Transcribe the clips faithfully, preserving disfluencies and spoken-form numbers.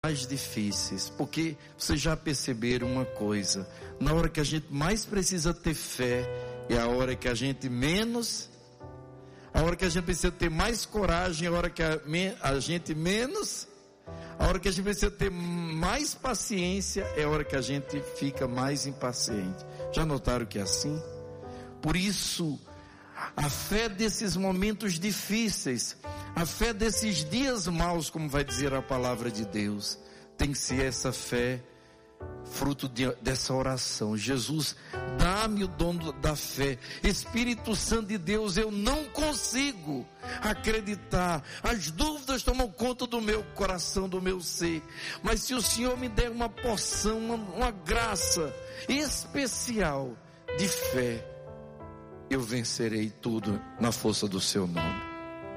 mais difíceis, porque vocês já perceberam uma coisa: na hora que a gente mais precisa ter fé, é a hora que a gente menos, a hora que a gente precisa ter mais coragem, é a hora que a, a gente menos, a hora que a gente precisa ter mais paciência, é a hora que a gente fica mais impaciente. Já notaram que é assim? Por isso, a fé desses momentos difíceis, a fé desses dias maus, como vai dizer a palavra de Deus, tem que ser essa fé, fruto de, dessa oração. Jesus, dá-me o dom da fé. Espírito Santo de Deus, eu não consigo acreditar. As dúvidas tomam conta do meu coração, do meu ser. Mas se o Senhor me der uma porção, uma, uma graça especial de fé, eu vencerei tudo na força do seu nome.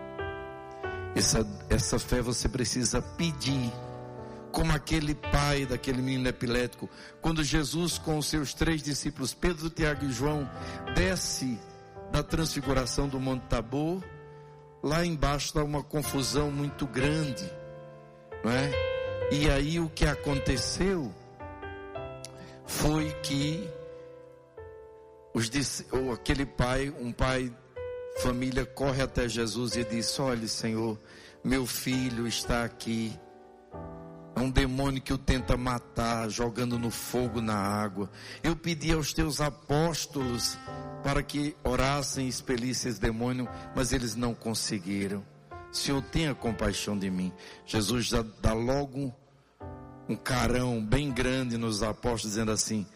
Essa, essa fé você precisa pedir, como aquele pai daquele menino epilético, quando Jesus com os seus três discípulos, Pedro, Tiago e João, desce da transfiguração do Monte Tabor. Lá embaixo está uma confusão muito grande, não é? E aí o que aconteceu foi que os, ou aquele pai, um pai família, corre até Jesus e diz: olha, Senhor, meu filho está aqui. É um demônio que o tenta matar, jogando no fogo, na água. Eu pedi aos teus apóstolos para que orassem e expelissem esse demônio, mas eles não conseguiram. Senhor, tenha compaixão de mim. Jesus já dá logo um carão bem grande nos apóstolos, dizendo assim: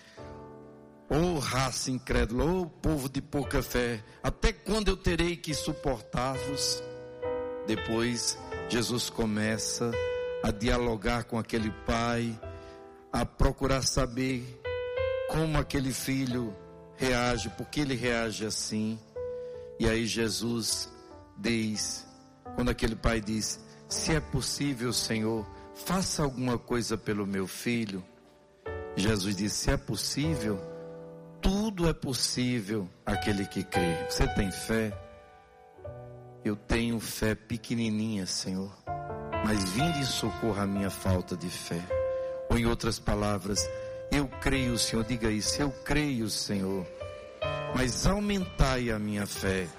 ô raça incrédula, ô povo de pouca fé, até quando eu terei que suportar-vos? Depois Jesus começa a dialogar com aquele pai, a procurar saber como aquele filho reage, por que ele reage assim. E aí Jesus diz, quando aquele pai diz: se é possível, Senhor, faça alguma coisa pelo meu filho. Jesus diz: se é possível, tudo é possível àquele que crê. Você tem fé? Eu tenho fé pequenininha, Senhor, mas vinde e socorra a minha falta de fé. Ou em outras palavras, eu creio, Senhor, diga isso: eu creio, Senhor, mas aumentai a minha fé.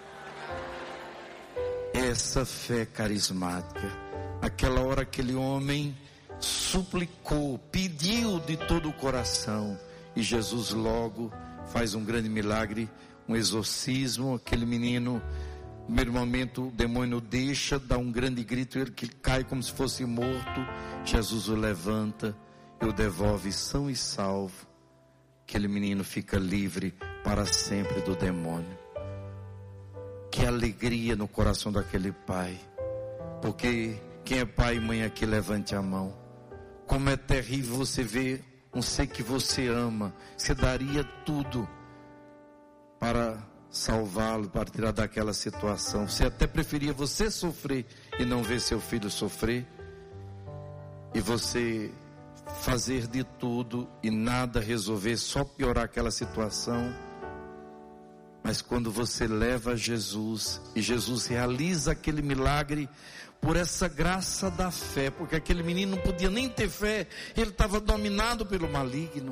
Essa fé carismática. Aquela hora aquele homem suplicou, pediu de todo o coração, e Jesus logo faz um grande milagre, um exorcismo. Aquele menino, no primeiro momento, o demônio deixa, dá um grande grito, ele que cai como se fosse morto. Jesus o levanta e o devolve são e salvo. Aquele menino fica livre para sempre do demônio. Que alegria no coração daquele pai, porque quem é pai e mãe aqui, levante a mão. Como é terrível você ver um ser que você ama, você daria tudo para salvá-lo, para tirar daquela situação. Você até preferia você sofrer e não ver seu filho sofrer, e você fazer de tudo e nada resolver, só piorar aquela situação. Mas quando você leva Jesus, e Jesus realiza aquele milagre por essa graça da fé, porque aquele menino não podia nem ter fé, ele estava dominado pelo maligno.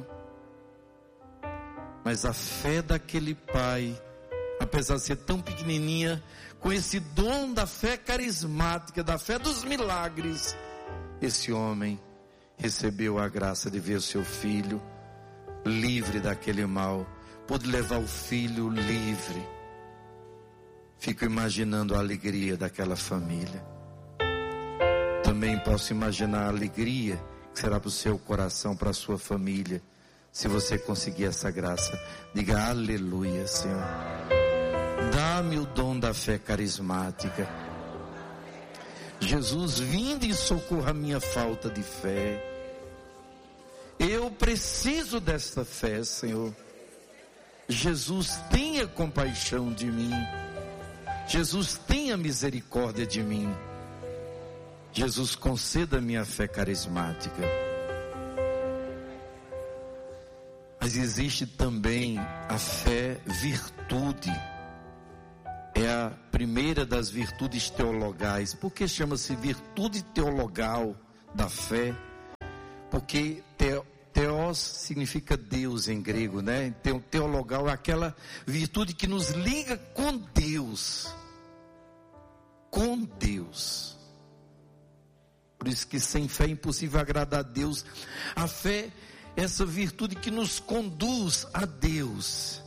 Mas a fé daquele pai, apesar de ser tão pequenininha, com esse dom da fé carismática, da fé dos milagres, esse homem recebeu a graça de ver o seu filho livre daquele mal, pôde levar o filho livre. Fico imaginando a alegria daquela família. Também posso imaginar a alegria que será para o seu coração, para a sua família, se você conseguir essa graça. Diga aleluia, Senhor. Dá-me o dom da fé carismática. Jesus, vinde e socorra a minha falta de fé. Eu preciso desta fé, Senhor. Jesus, tenha compaixão de mim. Jesus, tenha misericórdia de mim. Jesus, conceda minha fé carismática. Mas existe também a fé virtude. É a primeira das virtudes teologais. Por que chama-se virtude teologal da fé? porque te, teos significa Deus em grego, né? Então, teologal é aquela virtude que nos liga com Deus. Com Deus. Por isso que sem fé é impossível agradar a Deus. A fé é essa virtude que nos conduz a Deus.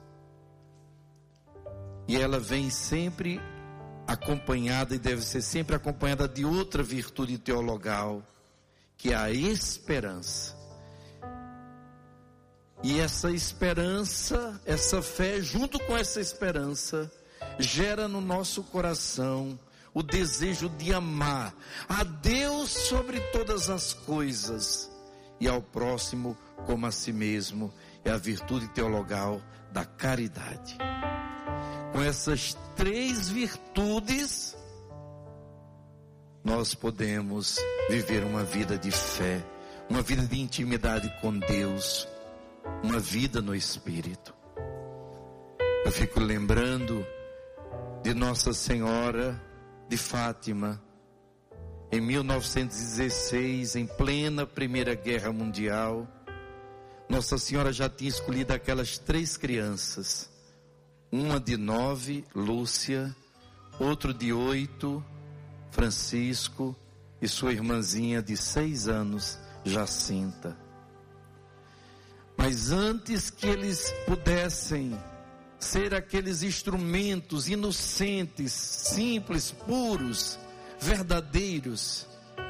E ela vem sempre acompanhada, e deve ser sempre acompanhada de outra virtude teologal, que é a esperança. E essa esperança, essa fé, junto com essa esperança, gera no nosso coração o desejo de amar a Deus sobre todas as coisas e ao próximo como a si mesmo. É a virtude teologal da caridade. Com essas três virtudes, nós podemos viver uma vida de fé, uma vida de intimidade com Deus, uma vida no Espírito. Eu fico lembrando de Nossa Senhora de Fátima, em mil novecentos e dezesseis, em plena Primeira Guerra Mundial. Nossa Senhora já tinha escolhido aquelas três crianças, uma de nove, Lúcia, outro de oito, Francisco, e sua irmãzinha de seis anos, Jacinta. Mas antes que eles pudessem ser aqueles instrumentos inocentes, simples, puros, verdadeiros,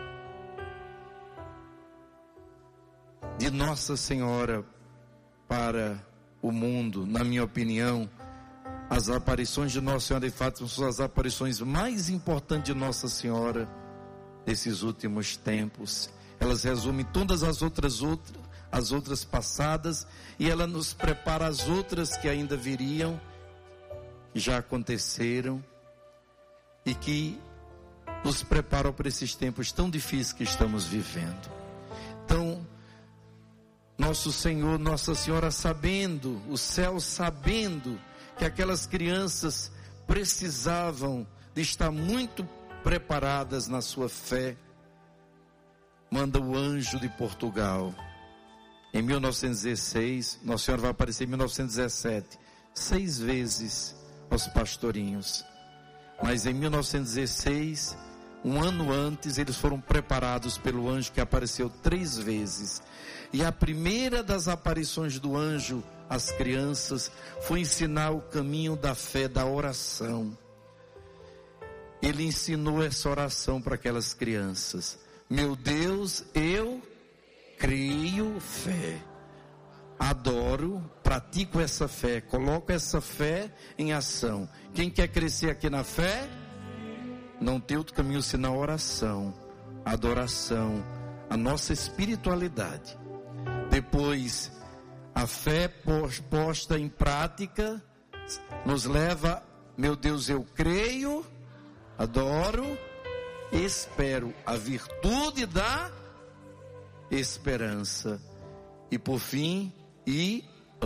de Nossa Senhora para o mundo, na minha opinião, as aparições de Nossa Senhora de Fátima são as aparições mais importantes de Nossa Senhora desses últimos tempos. Elas resumem todas as outras, outras, as outras passadas, e ela nos prepara as outras que ainda viriam, que já aconteceram, e que nos preparam para esses tempos tão difíceis que estamos vivendo. Então, nosso Senhor, Nossa Senhora, sabendo, o céu sabendo que aquelas crianças precisavam de estar muito preparadas na sua fé, manda o anjo de Portugal. Em mil novecentos e dezesseis, Nossa Senhora vai aparecer em mil novecentos e dezessete, seis vezes aos pastorinhos. Mas em mil novecentos e dezesseis, um ano antes, eles foram preparados pelo anjo que apareceu três vezes. E a primeira das aparições do anjo às crianças foi ensinar o caminho da fé, da oração. Ele ensinou essa oração para aquelas crianças. Meu Deus, eu creio, fé, adoro, pratico essa fé, coloco essa fé em ação. Quem quer crescer aqui na fé, não tem outro caminho senão a oração, a adoração, a nossa espiritualidade. Depois, a fé posta em prática nos leva, meu Deus, eu creio, adoro, espero, a virtude da esperança. E por fim, e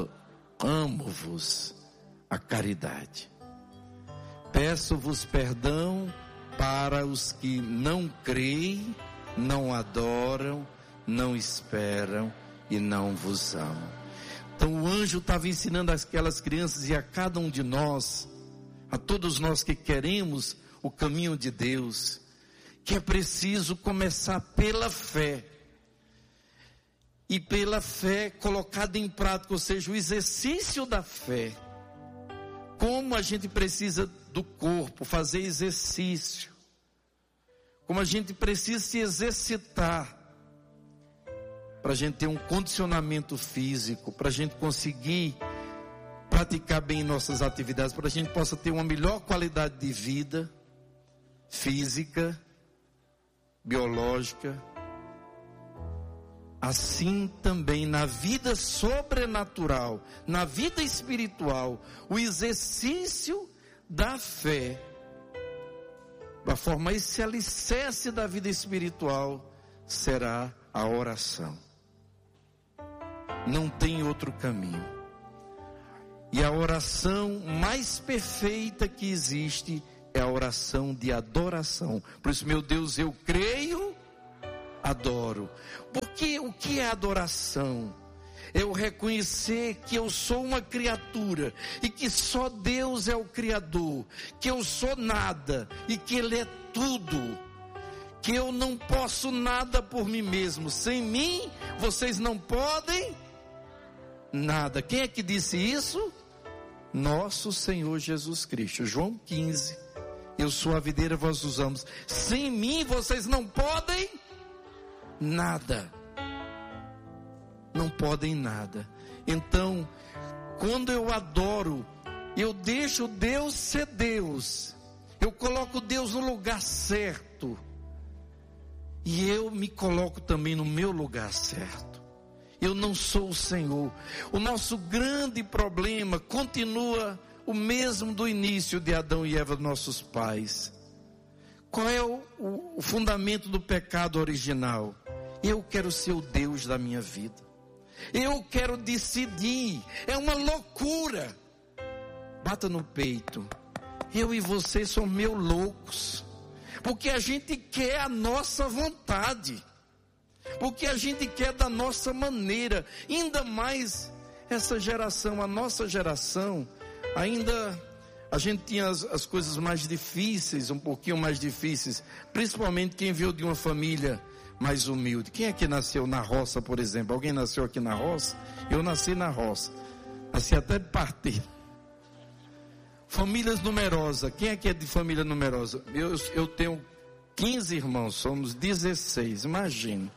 amo-vos, a caridade. Peço-vos perdão para os que não creem, não adoram, não esperam e não vos amam. Então o anjo estava ensinando aquelas crianças e a cada um de nós, a todos nós que queremos o caminho de Deus, que é preciso começar pela fé. E pela fé colocada em prática, ou seja, o exercício da fé. Como a gente precisa do corpo, fazer exercício. Como a gente precisa se exercitar. Para a gente ter um condicionamento físico, para a gente conseguir praticar bem nossas atividades, para a gente possa ter uma melhor qualidade de vida, física, biológica. Assim também na vida sobrenatural, na vida espiritual, o exercício da fé, para formar esse alicerce da vida espiritual, será a oração. Não tem outro caminho. E a oração mais perfeita que existe é a oração de adoração. Por isso, meu Deus, eu creio, adoro. Porque o que é adoração? É eu reconhecer que eu sou uma criatura e que só Deus é o Criador, que eu sou nada e que Ele é tudo, que eu não posso nada por mim mesmo. Sem mim, vocês não podem nada. Quem é que disse isso? Nosso Senhor Jesus Cristo. João quinze. Eu sou a videira, vós os ramos. Sem mim, vocês não podem nada. Não podem nada. Então, quando eu adoro, eu deixo Deus ser Deus. Eu coloco Deus no lugar certo. E eu me coloco também no meu lugar certo. Eu não sou o Senhor. O nosso grande problema continua o mesmo do início de Adão e Eva, nossos pais. Qual é o, o, o fundamento do pecado original? Eu quero ser o Deus da minha vida. Eu quero decidir. É uma loucura. Bata no peito. Eu e você somos meio loucos. Porque a gente quer a nossa vontade. Porque a gente quer da nossa maneira. Ainda mais essa geração, a nossa geração, ainda a gente tinha as, as coisas mais difíceis, um pouquinho mais difíceis. Principalmente quem veio de uma família mais humilde. Quem é que nasceu na roça, por exemplo? Alguém nasceu aqui na roça? Eu nasci na roça. Nasci até de parteiro. Famílias numerosas. Quem é que é de família numerosa? Eu, eu tenho quinze irmãos, somos dezesseis, imagina.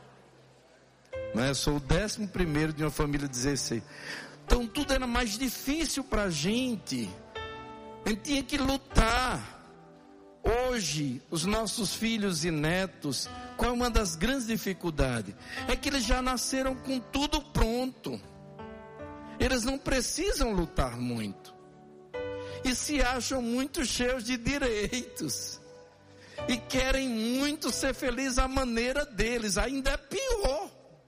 Né? Sou o décimo primeiro de uma família de dezesseis. Então tudo era mais difícil para a gente. A gente tinha que lutar. Hoje, os nossos filhos e netos, qual é uma das grandes dificuldades? É que eles já nasceram com tudo pronto. Eles não precisam lutar muito. E se acham muito cheios de direitos. E querem muito ser felizes à maneira deles. Ainda é pior.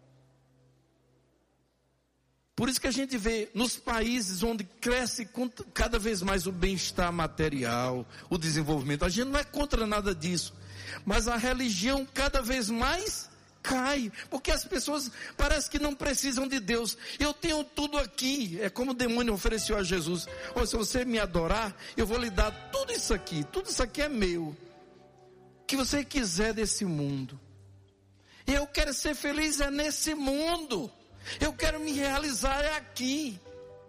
Por isso que a gente vê nos países onde cresce cada vez mais o bem-estar material, o desenvolvimento. A gente não é contra nada disso. Mas a religião cada vez mais cai. Porque as pessoas parecem que não precisam de Deus. Eu tenho tudo aqui. É como o demônio ofereceu a Jesus. Ou se você me adorar, eu vou lhe dar tudo isso aqui. Tudo isso aqui é meu. O que você quiser desse mundo. Eu quero ser feliz é nesse mundo. Eu quero me realizar é aqui.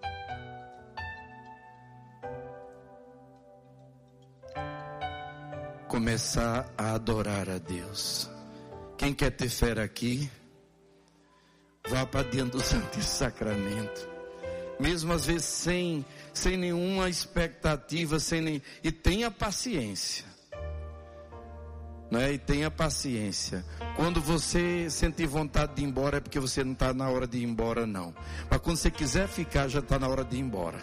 Começar a adorar a Deus. Quem quer ter fé aqui, vá para dentro do Santíssimo Sacramento. Mesmo às vezes sem, sem nenhuma expectativa, sem nem, e tenha paciência. Né? E tenha paciência. Quando você sentir vontade de ir embora, é porque você não está na hora de ir embora, não. Mas quando você quiser ficar, já está na hora de ir embora.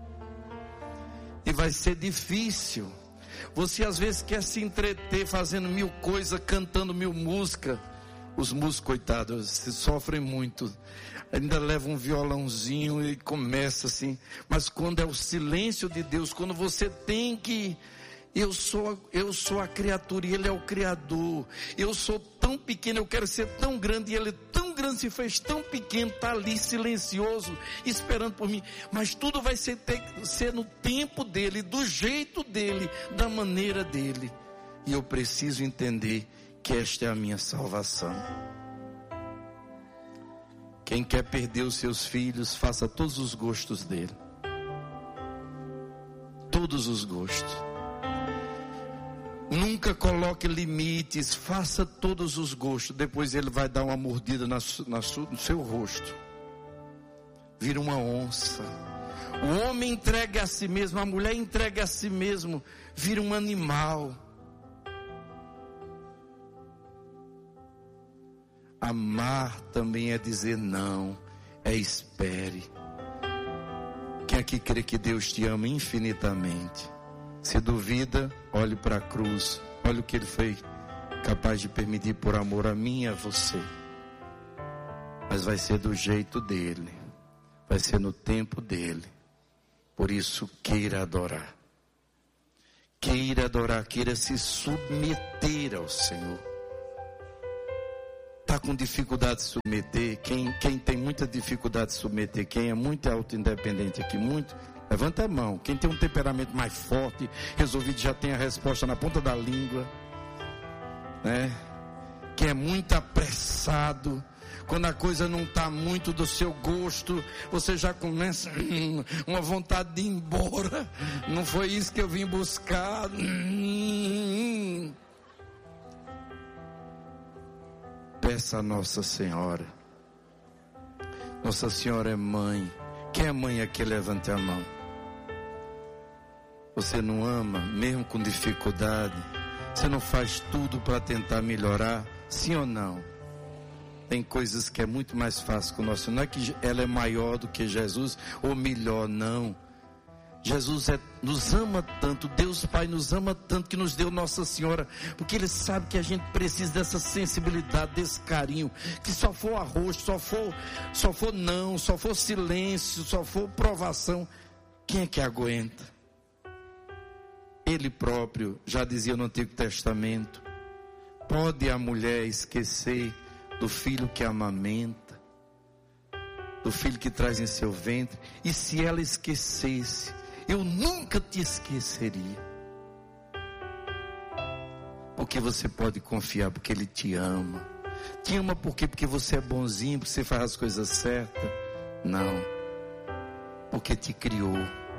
E vai ser difícil. Você às vezes quer se entreter fazendo mil coisas, cantando mil músicas. Os músicos, coitados, sofrem muito. Ainda leva um violãozinho e começa assim. Mas quando é o silêncio de Deus, quando você tem que... Eu sou, eu sou a criatura e Ele é o Criador. Eu sou tão pequeno, eu quero ser tão grande. E Ele tão grande, se fez tão pequeno, está ali silencioso, esperando por mim. Mas tudo vai ser, ter, ser no tempo dEle, do jeito dEle, da maneira dEle. E eu preciso entender que esta é a minha salvação. Quem quer perder os seus filhos, faça todos os gostos dele. Todos os gostos. Nunca coloque limites, faça todos os gostos. Depois ele vai dar uma mordida na, na, no seu rosto. Vira uma onça. O homem entrega a si mesmo, a mulher entrega a si mesmo, vira um animal. Amar também é dizer não, é espere. Quem aqui crê que Deus te ama infinitamente? Se duvida, olhe para a cruz. Olha o que Ele foi capaz de permitir por amor a mim e a você. Mas vai ser do jeito dEle. Vai ser no tempo dEle. Por isso, queira adorar. Queira adorar, queira se submeter ao Senhor. está com dificuldade de submeter, quem, quem tem muita dificuldade de submeter, quem é muito auto-independente aqui, muito, levanta a mão. Quem tem um temperamento mais forte, resolvido, já tem a resposta na ponta da língua, né? Quem é muito apressado, quando a coisa não está muito do seu gosto, você já começa hum, uma vontade de ir embora. Não foi isso que eu vim buscar. Hum. Peça a Nossa Senhora. Nossa Senhora é mãe. Quem é mãe aqui, levante a mão. Você não ama, mesmo com dificuldade? Você não faz tudo para tentar melhorar? Sim ou não? Tem coisas que é muito mais fácil com o nosso. Não é que ela é maior do que Jesus, ou melhor, não. Jesus é, nos ama tanto, Deus Pai nos ama tanto, que nos deu Nossa Senhora, porque Ele sabe que a gente precisa dessa sensibilidade, desse carinho, que só for arroz, só for, só for não, só for silêncio, só for provação, quem é que aguenta? Ele próprio já dizia no Antigo Testamento: pode a mulher esquecer do filho que amamenta, do filho que traz em seu ventre, e se ela esquecesse, eu nunca te esqueceria. Porque você pode confiar, porque Ele te ama. Te ama por quê? Porque você é bonzinho, porque você faz as coisas certas? Não. Porque te criou,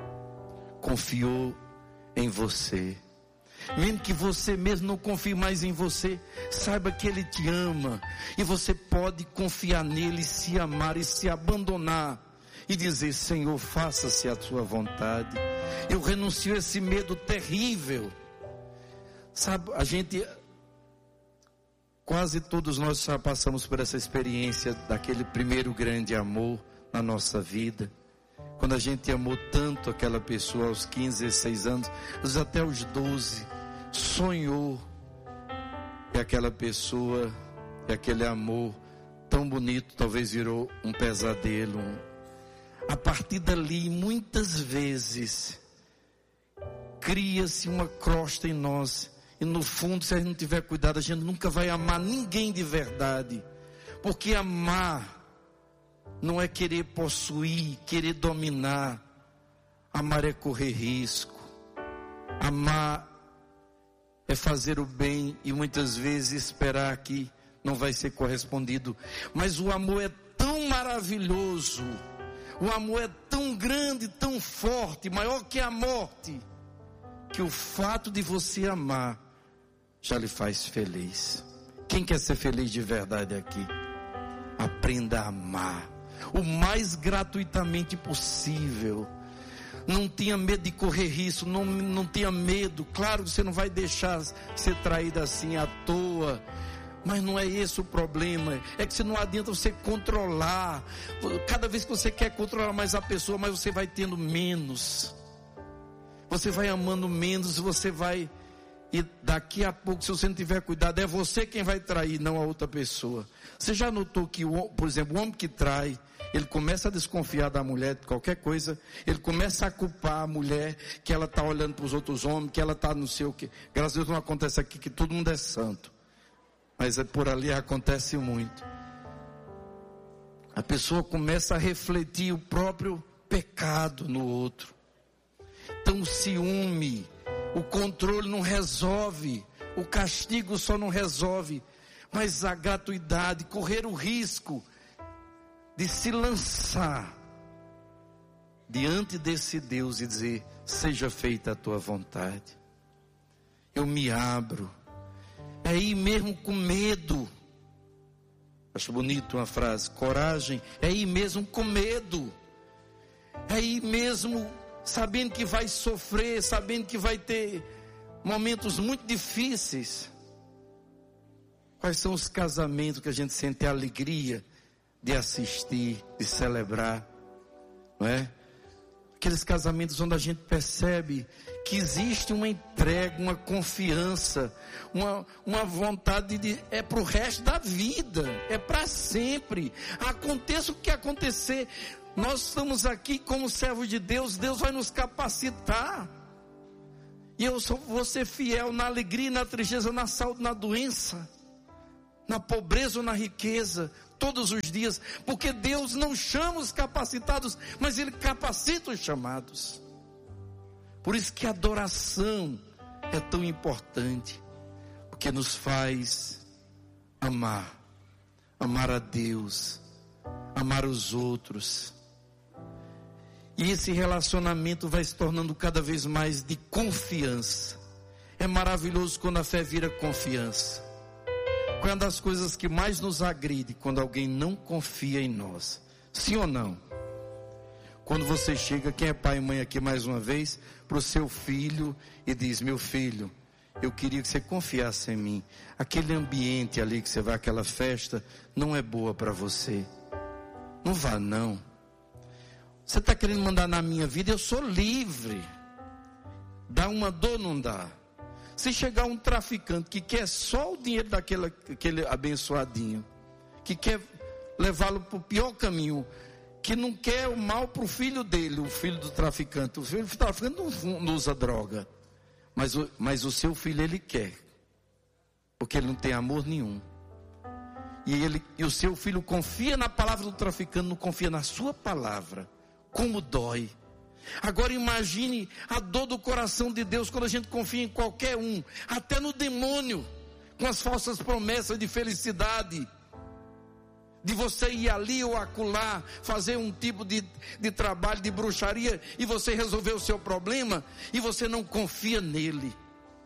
confiou em você. Mesmo que você mesmo não confie mais em você, saiba que Ele te ama, e você pode confiar nele, se amar e se abandonar e dizer: Senhor, faça-se a tua vontade. Eu renuncio a esse medo terrível. Sabe, a gente, quase todos nós já passamos por essa experiência daquele primeiro grande amor na nossa vida. Quando a gente amou tanto aquela pessoa aos quinze, dezesseis anos, até aos doze, sonhou, e aquela pessoa, e aquele amor tão bonito, talvez virou um pesadelo. A partir dali, muitas vezes, cria-se uma crosta em nós, e no fundo, se a gente não tiver cuidado, a gente nunca vai amar ninguém de verdade, porque amar não é querer possuir, querer dominar. Amar é correr risco. Amar é fazer o bem e muitas vezes esperar que não vai ser correspondido. Mas o amor é tão maravilhoso, o amor é tão grande, tão forte, maior que a morte, que o fato de você amar já lhe faz feliz. Quem quer ser feliz de verdade aqui? Aprenda a amar o mais gratuitamente possível. Não tenha medo de correr risco, não, não tenha medo. Claro que você não vai deixar ser traída assim à toa, mas não é esse o problema. É que você não adianta você controlar. Cada vez que você quer controlar mais a pessoa, mais você vai tendo menos. Você vai amando menos, você vai... E daqui a pouco, se você não tiver cuidado, é você quem vai trair, não a outra pessoa. Você já notou que, por exemplo, o homem que trai, ele começa a desconfiar da mulher de qualquer coisa, ele começa a culpar a mulher, que ela está olhando para os outros homens, que ela está não sei o que. Graças a Deus não acontece aqui, que todo mundo é santo. Mas por ali acontece muito. A pessoa começa a refletir o próprio pecado no outro. Então o ciúme, o controle não resolve, o castigo só não resolve, mas a gratuidade, correr o risco de se lançar diante desse Deus e dizer: seja feita a tua vontade. Eu me abro. É ir mesmo com medo. Acho bonito uma frase: coragem é ir mesmo com medo. É ir mesmo sabendo que vai sofrer, sabendo que vai ter momentos muito difíceis. Quais são os casamentos que a gente sente a alegria de assistir, de celebrar, não é? Aqueles casamentos onde a gente percebe que existe uma entrega, uma confiança, uma, uma vontade de... é para o resto da vida, é para sempre. Aconteça o que acontecer, nós estamos aqui como servos de Deus, Deus vai nos capacitar. E eu sou, vou ser fiel na alegria, na tristeza, na saúde, na doença. na pobreza ou na riqueza, todos os dias, porque Deus não chama os capacitados, mas Ele capacita os chamados. Por isso que a adoração é tão importante, porque nos faz amar, amar a Deus, amar os outros. E esse relacionamento vai se tornando cada vez mais de confiança. É maravilhoso quando a fé vira confiança. Qual é uma das coisas que mais nos agride? Quando alguém não confia em nós. Sim ou não? Quando você chega, quem é pai e mãe aqui mais uma vez, para o seu filho e diz: meu filho, eu queria que você confiasse em mim. Aquele ambiente ali que você vai, aquela festa, não é boa para você. Não vá não. Você está querendo mandar na minha vida, eu sou livre. Dá uma dor, não dá. Se chegar um traficante que quer só o dinheiro daquele aquele abençoadinho, que quer levá-lo para o pior caminho, que não quer o mal para o filho dele, o filho do traficante. O filho do traficante não, não usa droga, mas o, mas o seu filho ele quer, porque ele não tem amor nenhum. E, ele, e o seu filho confia na palavra do traficante, não confia na sua palavra. Como dói. Agora imagine a dor do coração de Deus quando a gente confia em qualquer um, até no demônio, com as falsas promessas de felicidade, de você ir ali ou acolá, fazer um tipo de, de trabalho de bruxaria e você resolver o seu problema e você não confia nele.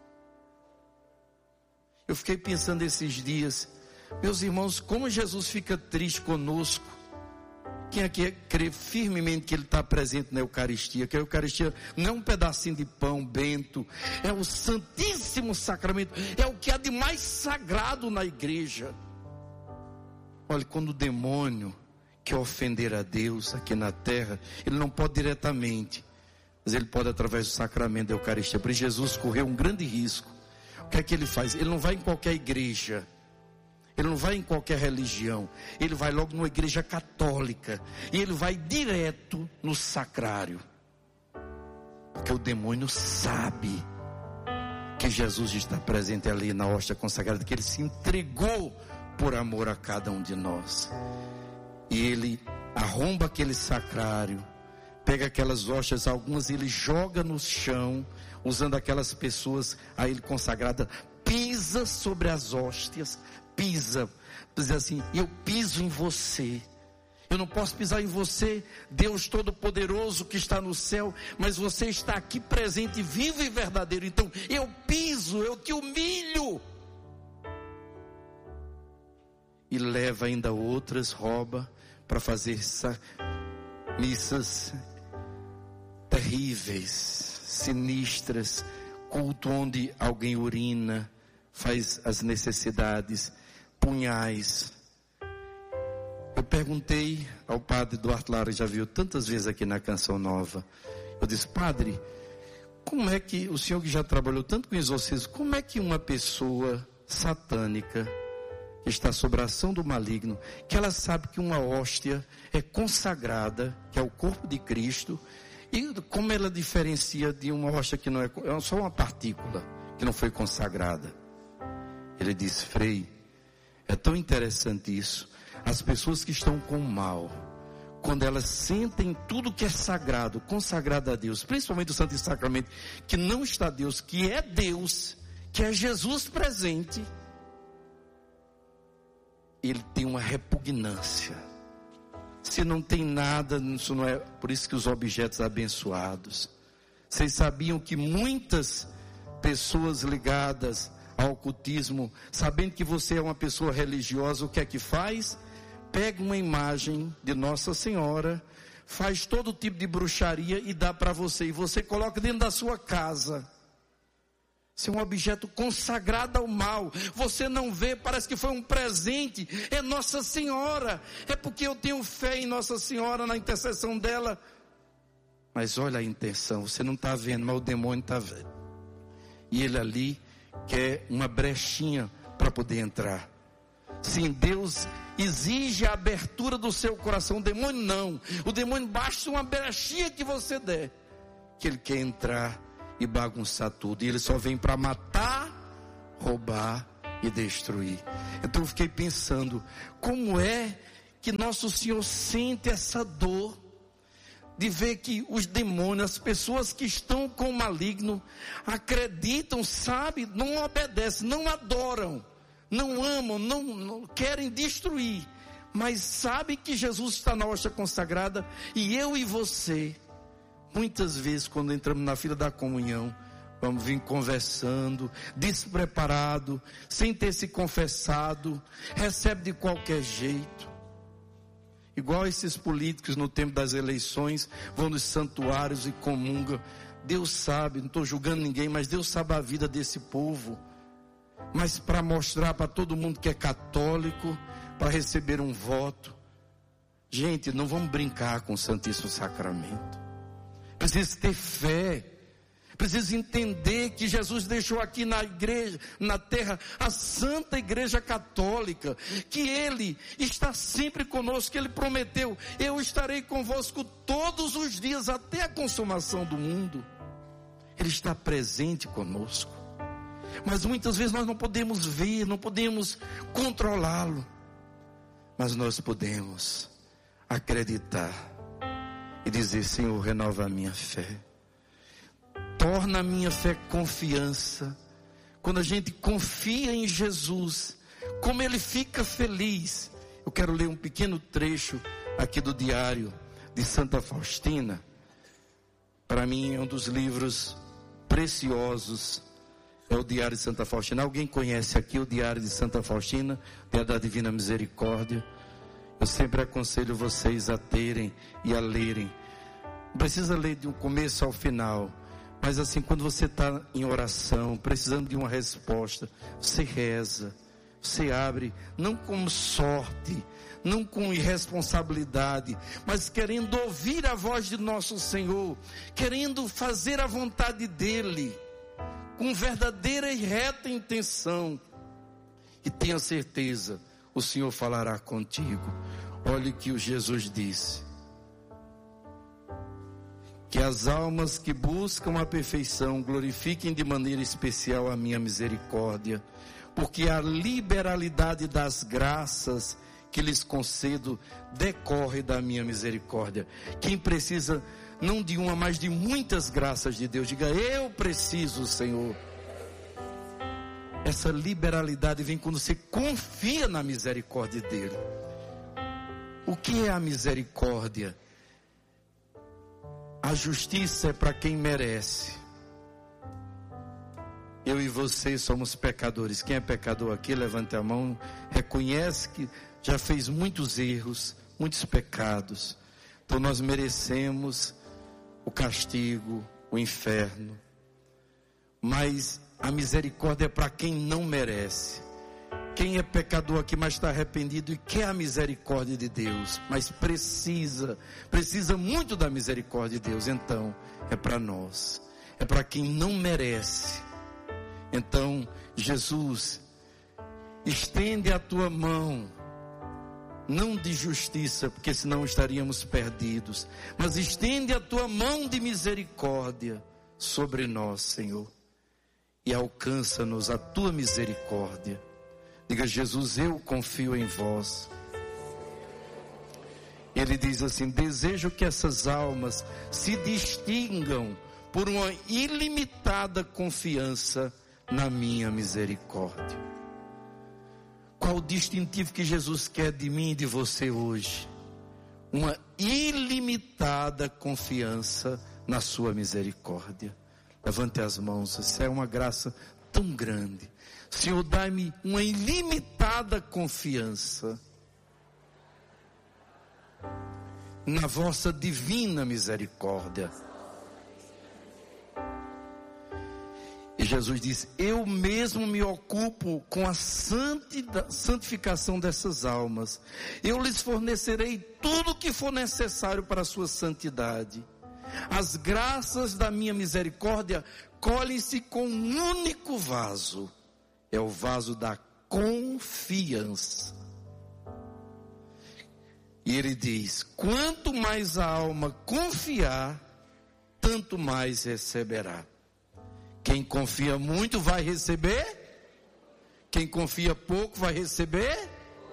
Eu fiquei pensando esses dias, meus irmãos, como Jesus fica triste conosco. Quem aqui crê firmemente que Ele está presente na Eucaristia, que a Eucaristia não é um pedacinho de pão bento, é o Santíssimo Sacramento, é o que há de mais sagrado na igreja. Olha, quando o demônio quer ofender a Deus aqui na terra, ele não pode diretamente, mas ele pode através do sacramento da Eucaristia. Por isso Jesus correu um grande risco. O que é que ele faz? Ele não vai em qualquer igreja. Ele não vai em qualquer religião, ele vai logo numa igreja católica, e ele vai direto no sacrário, porque o demônio sabe que Jesus está presente ali na hóstia consagrada, que Ele se entregou por amor a cada um de nós, e Ele arromba aquele sacrário, pega aquelas hóstias, algumas Ele joga no chão, usando aquelas pessoas a Ele consagrada, pisa sobre as hóstias, pisa, diz assim: eu piso em você. Eu não posso pisar em você, Deus Todo-Poderoso que está no céu, mas você está aqui presente, vivo e verdadeiro. Então eu piso, eu te humilho. E leva ainda outras, rouba, para fazer missas terríveis, sinistras, culto onde alguém urina, faz as necessidades, punhais. Eu perguntei ao padre Duarte Lara, já viu tantas vezes aqui na Canção Nova. Eu disse: padre, como é que, o senhor que já trabalhou tanto com exorcismo, como é que uma pessoa satânica, que está sob a ação do maligno, que ela sabe que uma hóstia é consagrada, que é o corpo de Cristo, e como ela diferencia de uma hóstia que não é, é só uma partícula, que não foi consagrada? Ele disse: Frei, é tão interessante isso. As pessoas que estão com o mal, quando elas sentem tudo que é sagrado, consagrado a Deus, principalmente o Santo Sacramento, que não está Deus, que é Deus, que é Jesus presente, ele tem uma repugnância. Se não tem nada, isso não é, por isso que os objetos abençoados. Vocês sabiam que muitas pessoas ligadas ao ocultismo, sabendo que você é uma pessoa religiosa, o que é que faz? Pega uma imagem de Nossa Senhora, faz todo tipo de bruxaria e dá para você, e você coloca dentro da sua casa. Isso é um objeto consagrado ao mal. Você não vê, parece que foi um presente. É Nossa Senhora. É porque eu tenho fé em Nossa Senhora, na intercessão dela. Mas olha a intenção, você não está vendo, mas o demônio está vendo. E ele ali quer uma brechinha para poder entrar. Sim, Deus exige a abertura do seu coração. O demônio não. O demônio basta uma brechinha que você der, que ele quer entrar e bagunçar tudo. E ele só vem para matar, roubar e destruir. Então eu fiquei pensando, como é que nosso Senhor sente essa dor de ver que os demônios, as pessoas que estão com o maligno, acreditam, sabem, não obedecem, não adoram, não amam, não, não querem destruir, mas sabem que Jesus está na hóstia consagrada, e eu e você, muitas vezes quando entramos na fila da comunhão, vamos vir conversando, despreparado, sem ter se confessado, recebe de qualquer jeito. Igual esses políticos no tempo das eleições, vão nos santuários e comungam. Deus sabe, não estou julgando ninguém, mas Deus sabe a vida desse povo. Mas para mostrar para todo mundo que é católico, para receber um voto. Gente, não vamos brincar com o Santíssimo Sacramento. Precisa ter fé. Precisa entender que Jesus deixou aqui na igreja, na terra, a Santa Igreja Católica, que Ele está sempre conosco, que Ele prometeu, eu estarei convosco todos os dias, até a consumação do mundo. Ele está presente conosco, mas muitas vezes nós não podemos ver, não podemos controlá-lo, mas nós podemos acreditar e dizer: Senhor, renova a minha fé. Torna a minha fé confiança. Quando a gente confia em Jesus, como Ele fica feliz. Eu quero ler um pequeno trecho aqui do diário de Santa Faustina. Para mim é um dos livros preciosos. É o diário de Santa Faustina. Alguém conhece aqui o diário de Santa Faustina? Diário da Divina Misericórdia. Eu sempre aconselho vocês a terem e a lerem. Não precisa ler de um começo ao final. Mas assim, quando você está em oração, precisando de uma resposta, você reza, você abre, não com sorte, não com irresponsabilidade, mas querendo ouvir a voz de nosso Senhor, querendo fazer a vontade dEle, com verdadeira e reta intenção. E tenha certeza, o Senhor falará contigo. Olhe o que o Jesus disse. Que as almas que buscam a perfeição glorifiquem de maneira especial a minha misericórdia, porque a liberalidade das graças que lhes concedo decorre da minha misericórdia. Quem precisa não de uma, mas de muitas graças de Deus, diga: eu preciso, Senhor. Essa liberalidade vem quando você confia na misericórdia dele. O que é a misericórdia? A justiça é para quem merece. Eu e você somos pecadores. Quem é pecador aqui, levante a mão. Reconhece que já fez muitos erros, muitos pecados. Então nós merecemos o castigo, o inferno. Mas a misericórdia é para quem não merece. Quem é pecador aqui, mas está arrependido e quer a misericórdia de Deus, mas precisa, precisa muito da misericórdia de Deus, então é para nós, é para quem não merece. Então, Jesus, estende a tua mão, não de justiça, porque senão estaríamos perdidos, mas estende a tua mão de misericórdia sobre nós, Senhor, e alcança-nos a tua misericórdia. Diga: Jesus, eu confio em vós. Ele diz assim: desejo que essas almas se distingam por uma ilimitada confiança na minha misericórdia. Qual o distintivo que Jesus quer de mim e de você hoje? Uma ilimitada confiança na sua misericórdia. Levante as mãos, isso é uma graça tão grande. Senhor, dá-me uma ilimitada confiança na vossa divina misericórdia. E Jesus disse: eu mesmo me ocupo com a santificação dessas almas. Eu lhes fornecerei tudo o que for necessário para a sua santidade. As graças da minha misericórdia colhem-se com um único vaso. É o vaso da confiança. E ele diz: quanto mais a alma confiar, tanto mais receberá. Quem confia muito vai receber. Quem confia pouco vai receber.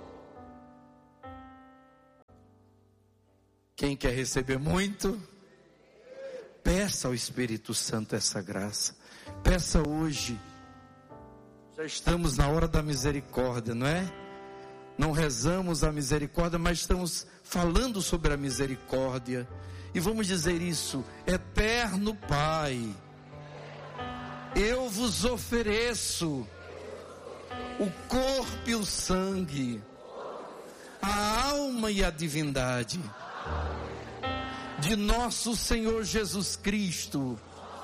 Quem quer receber muito, peça ao Espírito Santo essa graça. Peça hoje. Já estamos na hora da misericórdia, não é? Não rezamos a misericórdia, mas estamos falando sobre a misericórdia. E vamos dizer isso: Eterno Pai, eu vos ofereço o corpo e o sangue, a alma e a divindade de nosso Senhor Jesus Cristo,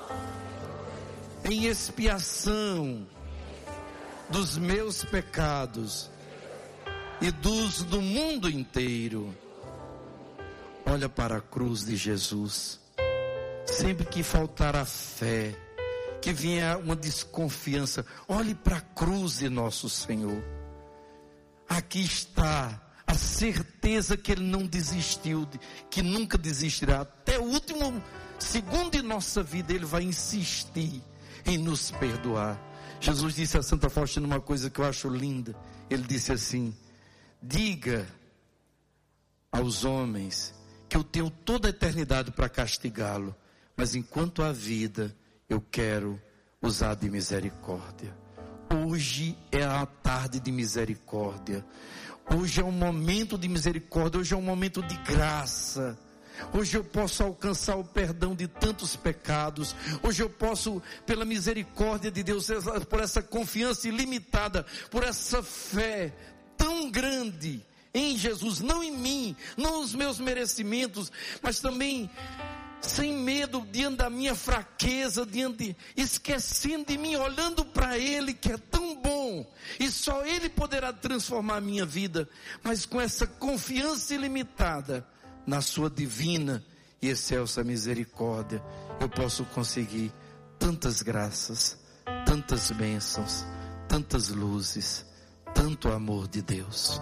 em expiação dos meus pecados e dos do mundo inteiro. Olha para a cruz de Jesus. Sempre que faltar a fé, que vier uma desconfiança, olhe para a cruz de nosso Senhor. Aqui está a certeza que Ele não desistiu, que nunca desistirá. Até o último segundo de nossa vida Ele vai insistir em nos perdoar. Jesus disse a Santa Faustina uma coisa que eu acho linda. Ele disse assim: diga aos homens que eu tenho toda a eternidade para castigá-lo, mas enquanto há vida eu quero usar de misericórdia. Hoje é a tarde de misericórdia. Hoje é um momento de misericórdia. Hoje é um momento de graça. Hoje eu posso alcançar o perdão de tantos pecados. Hoje eu posso, pela misericórdia de Deus, por essa confiança ilimitada, por essa fé tão grande em Jesus, não em mim, não os meus merecimentos, mas também sem medo diante da minha fraqueza, diante, esquecendo de mim, olhando para Ele que é tão bom, e só Ele poderá transformar a minha vida, mas com essa confiança ilimitada na sua divina e excelsa misericórdia, eu posso conseguir tantas graças, tantas bênçãos, tantas luzes, tanto amor de Deus.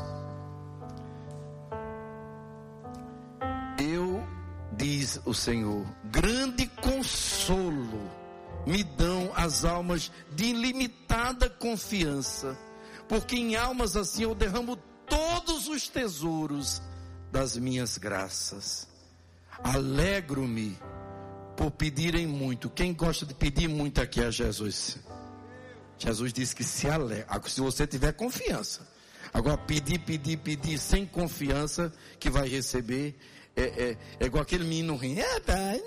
Eu, diz o Senhor, grande consolo me dão as almas de ilimitada confiança, porque em almas assim eu derramo todos os tesouros das minhas graças. Alegro-me por pedirem muito. Quem gosta de pedir muito aqui a Jesus? Jesus disse que se alegra, se você tiver confiança. Agora pedir, pedir, pedir sem confiança que vai receber, é, é, é igual aquele menino rindo. É, pai,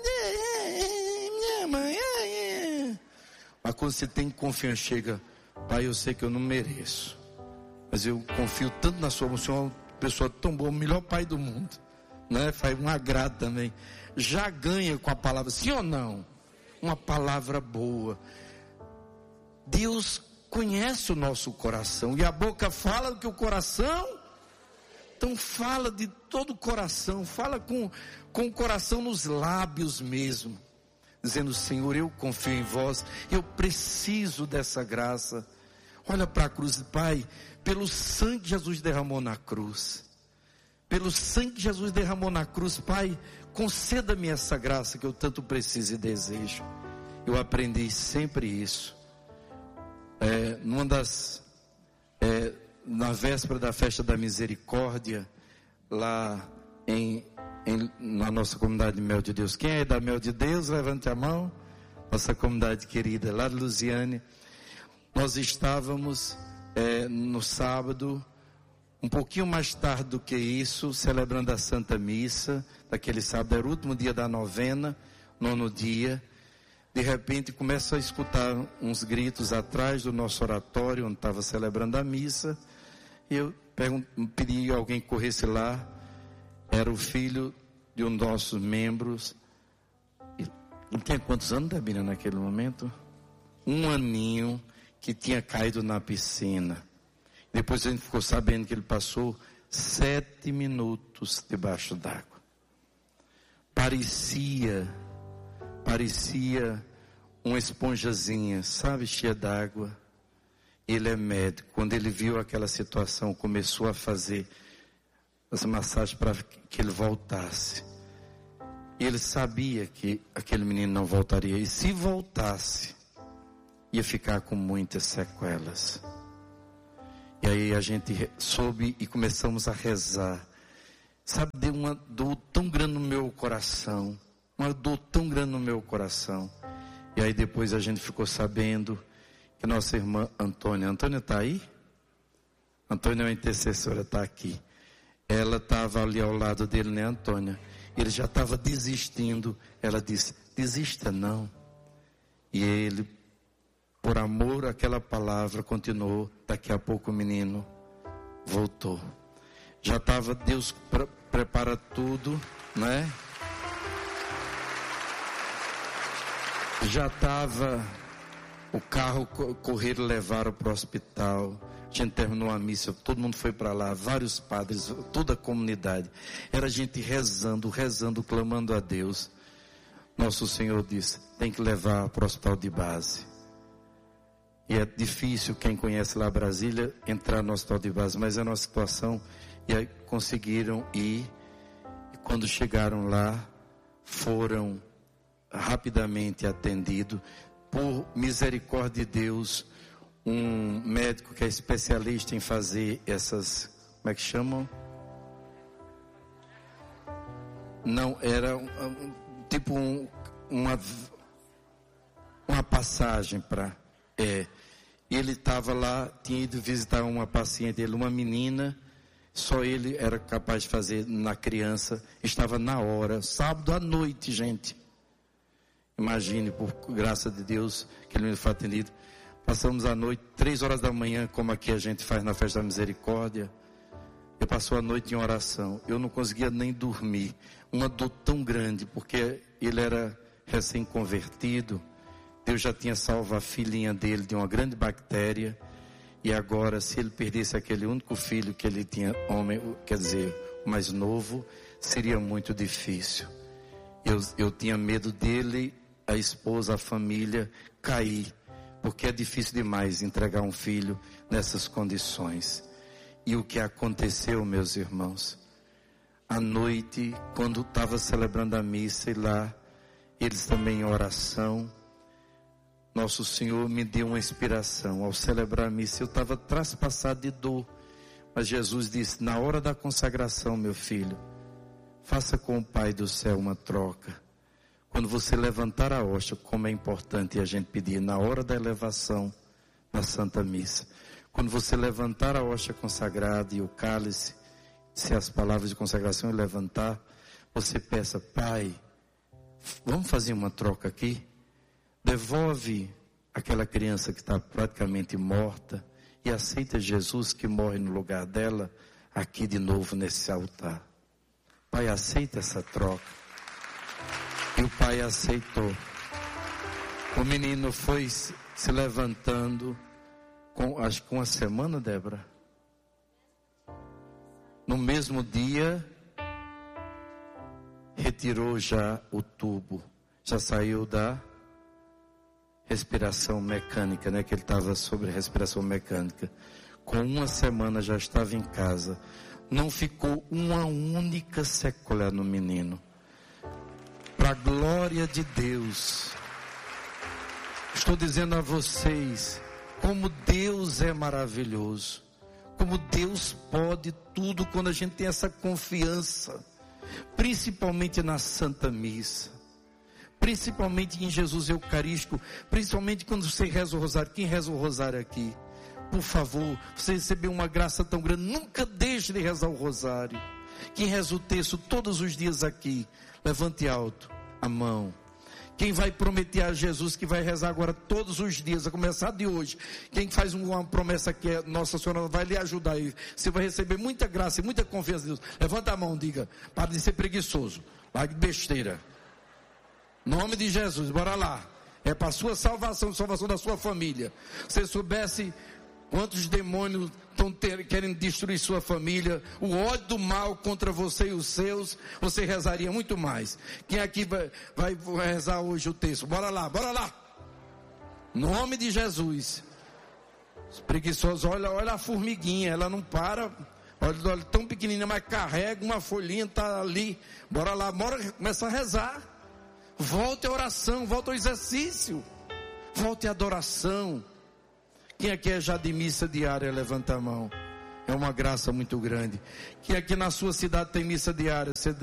minha mãe, é, é. Mas quando você tem confiança, chega: pai, eu sei que eu não mereço, mas eu confio tanto na sua mão, você é uma pessoa tão boa, o melhor pai do mundo, né? Faz um agrado também. Já ganha com a palavra, sim ou não? Uma palavra boa. Deus conhece o nosso coração, e a boca fala do que o coração. Então fala de todo o coração, fala com, com o coração nos lábios mesmo, dizendo: Senhor, eu confio em vós, eu preciso dessa graça. Olha para a cruz, Pai, pelo sangue que Jesus derramou na cruz, pelo sangue que Jesus derramou na cruz, Pai, conceda-me essa graça que eu tanto preciso e desejo. Eu aprendi sempre isso. É, numa das, é, na véspera da festa da misericórdia, lá em, em, na nossa comunidade de Mel de Deus. Quem é da Mel de Deus? Levante a mão. Nossa comunidade querida, lá de Lusiane. Nós estávamos é, no sábado, um pouquinho mais tarde do que isso, celebrando a Santa Missa. Daquele sábado, era o último dia da novena, nono dia. De repente começa a escutar uns gritos atrás do nosso oratório, onde estava celebrando a missa. E eu pedi a alguém que corresse lá. Era o filho de um dos nossos membros. Ele tinha quantos anos, Debina, naquele momento? Um aninho, que tinha caído na piscina. Depois a gente ficou sabendo que ele passou sete minutos debaixo d'água. Parecia... Parecia uma esponjazinha, sabe, cheia d'água. Ele é médico. Quando ele viu aquela situação, começou a fazer as massagens para que ele voltasse. E ele sabia que aquele menino não voltaria. E se voltasse, ia ficar com muitas sequelas. E aí a gente soube e começamos a rezar. Sabe, deu uma dor tão grande no meu coração. Uma dor tão grande no meu coração. E aí depois a gente ficou sabendo que nossa irmã Antônia, Antônia está aí? Antônia é uma intercessora, está aqui. Ela estava ali ao lado dele, né, Antônia? Ele já estava desistindo. Ela disse, desista não. E ele, por amor àquela palavra, continuou. Daqui a pouco o menino voltou. Já estava, Deus pre- prepara tudo, né? Já estava o carro correr e levaram para o hospital. A gente terminou a missa, todo mundo foi para lá, vários padres, toda a comunidade. Era gente rezando, rezando, clamando a Deus. Nosso Senhor disse, tem que levar para o hospital de base. E é difícil, quem conhece lá Brasília, entrar no hospital de base, mas é a nossa situação. E aí conseguiram ir, e quando chegaram lá, foram rapidamente atendidos. Por misericórdia de Deus, um médico que é especialista em fazer essas, como é que chamam? Não, era um, um, tipo um, uma, uma passagem para... É, ele estava lá, tinha ido visitar uma paciente dele, uma menina, só ele era capaz de fazer na criança, estava na hora, sábado à noite, gente. Imagine, por graça de Deus, que ele me foi atendido. Passamos a noite, três horas da manhã, como aqui a gente faz na festa da misericórdia. Eu passou a noite em oração. Eu não conseguia nem dormir. Uma dor tão grande, porque ele era recém-convertido. Deus já tinha salvo a filhinha dele de uma grande bactéria. E agora, se ele perdesse aquele único filho que ele tinha, homem, quer dizer, o mais novo, seria muito difícil. Eu, eu tinha medo dele, a esposa, a família, cair. Porque é difícil demais entregar um filho nessas condições. E o que aconteceu, meus irmãos? À noite, quando estava celebrando a missa e lá, eles também em oração, Nosso Senhor me deu uma inspiração. Ao celebrar a missa, eu estava traspassado de dor. Mas Jesus disse, na hora da consagração, meu filho, faça com o Pai do céu uma troca. Quando você levantar a hóstia, como é importante a gente pedir na hora da elevação na Santa Missa. Quando você levantar a hóstia consagrada e o cálice, se as palavras de consagração eu levantar, você peça, Pai, vamos fazer uma troca aqui? Devolve aquela criança que está praticamente morta e aceita Jesus que morre no lugar dela aqui de novo nesse altar. Pai, aceita essa troca. E o pai aceitou. O menino foi se levantando, com, acho que uma semana, Débora. No mesmo dia, retirou já o tubo. Já saiu da respiração mecânica, né? Que ele estava sobre respiração mecânica. Com uma semana já estava em casa. Não ficou uma única sequela no menino. Para a glória de Deus. Estou dizendo a vocês, como Deus é maravilhoso. Como Deus pode tudo quando a gente tem essa confiança. Principalmente na Santa Missa. Principalmente em Jesus Eucarístico. Principalmente quando você reza o rosário. Quem reza o rosário aqui? Por favor, você recebeu uma graça tão grande. Nunca deixe de rezar o rosário. Quem reza o texto todos os dias aqui, levante alto a mão. Quem vai prometer a Jesus que vai rezar agora todos os dias, a começar de hoje. Quem faz uma promessa que é Nossa Senhora vai lhe ajudar aí. Você vai receber muita graça e muita confiança em Deus. Levanta a mão, diga, para de ser preguiçoso. Largue besteira. Nome de Jesus, bora lá. É para a sua salvação, salvação da sua família. Se você soubesse quantos demônios estão ter, querem destruir sua família, o ódio do mal contra você e os seus, você rezaria muito mais. Quem aqui vai, vai rezar hoje o texto? Bora lá, bora lá. Nome de Jesus. Os preguiçosos, olha, olha a formiguinha, ela não para, olha, olha tão pequenininha, mas carrega uma folhinha, está ali. Bora lá, bora, começa a rezar. Volte à oração, volte ao exercício, volte à adoração. Quem aqui é já de missa diária? Levanta a mão. É uma graça muito grande. Quem aqui na sua cidade tem missa diária? Você...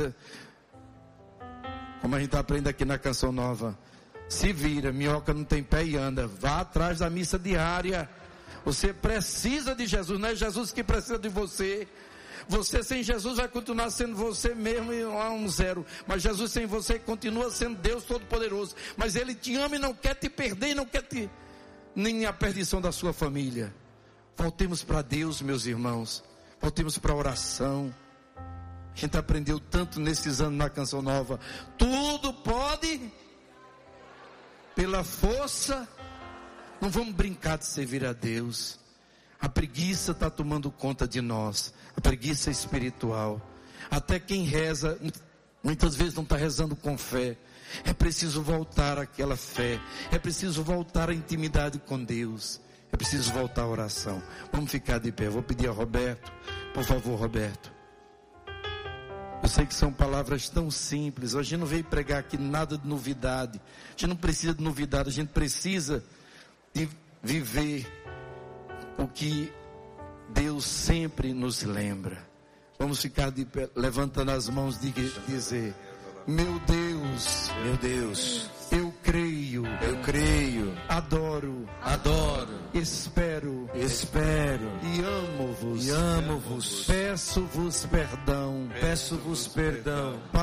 Como a gente aprende aqui na Canção Nova. Se vira, minhoca não tem pé e anda. Vá atrás da missa diária. Você precisa de Jesus, não é Jesus que precisa de você. Você sem Jesus vai continuar sendo você mesmo a um zero. Mas Jesus sem você continua sendo Deus Todo-Poderoso. Mas Ele te ama e não quer te perder, e não quer te... nem a perdição da sua família. Voltemos para Deus, meus irmãos. Voltemos para a oração. A gente aprendeu tanto nesses anos na Canção Nova. Tudo pode pela força. Não vamos brincar de servir a Deus. A preguiça está tomando conta de nós. A preguiça espiritual. Até quem reza, muitas vezes não está rezando com fé. É preciso voltar àquela fé. É preciso voltar à intimidade com Deus. É preciso voltar à oração. Vamos ficar de pé. Vou pedir ao Roberto. Por favor, Roberto. Eu sei que são palavras tão simples. A gente não veio pregar aqui nada de novidade. A gente não precisa de novidade. A gente precisa de viver o que Deus sempre nos lembra. Vamos ficar de pé, levantando as mãos e dizer: meu Deus, meu Deus, eu creio, eu creio, adoro, adoro, espero, espero e amo-vos, e amo-vos, peço-vos perdão, peço-vos perdão.